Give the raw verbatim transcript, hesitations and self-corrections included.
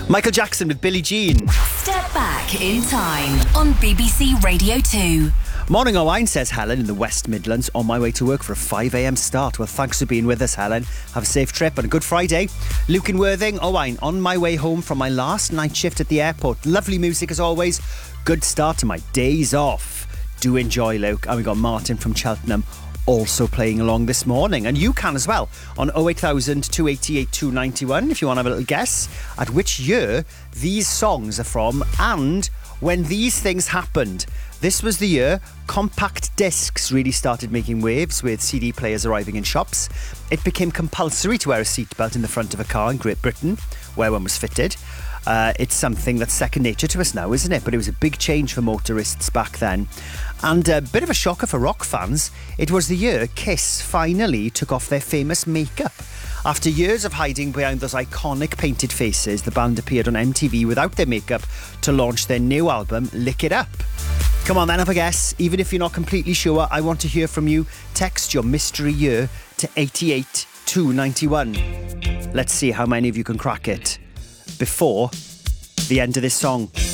Michael Jackson with Billie Jean. Step back in time on B B C Radio two. Morning Owain, says Helen in the West Midlands, on my way to work for a five a.m. start. Well, thanks for being with us, Helen. Have a safe trip and a good Friday. Luke in Worthing, Owain, on my way home from my last night shift at the airport. Lovely music as always. Good start to my days off. Do enjoy, Luke. And we got Martin from Cheltenham also playing along this morning. And you can as well on oh eight thousand, two eight eight, two nine one if you want to have a little guess at which year these songs are from and when these things happened. This was the year compact discs really started making waves, with C D players arriving in shops. It became compulsory to wear a seatbelt in the front of a car in Great Britain, where one was fitted. Uh, it's something that's second nature to us now, isn't it? But it was a big change for motorists back then. And a bit of a shocker for rock fans. It was the year Kiss finally took off their famous makeup. After years of hiding behind those iconic painted faces, the band appeared on M T V without their makeup to launch their new album, Lick It Up. Come on then, have a guess. Even if you're not completely sure, I want to hear from you. Text your mystery year to eight eight two nine one. Let's see how many of you can crack it before the end of this song.